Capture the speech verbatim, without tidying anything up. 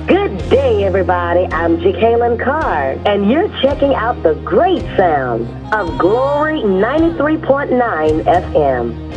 Good day, everybody. I'm Jacqueline Carr, and you're checking out the great sounds of Glory ninety-three point nine F M.